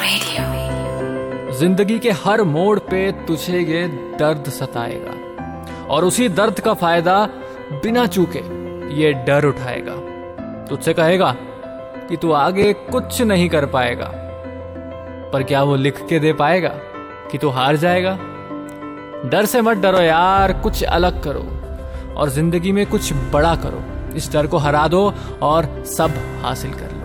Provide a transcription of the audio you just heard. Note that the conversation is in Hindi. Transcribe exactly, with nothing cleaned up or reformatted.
रेडियो। जिंदगी के हर मोड़ पे तुझे ये दर्द सताएगा और उसी दर्द का फायदा बिना चूके ये डर उठाएगा। तुझसे कहेगा कि तू आगे कुछ नहीं कर पाएगा, पर क्या वो लिख के दे पाएगा कि तू हार जाएगा? डर से मत डरो यार, कुछ अलग करो और जिंदगी में कुछ बड़ा करो। इस डर को हरा दो और सब हासिल कर लो।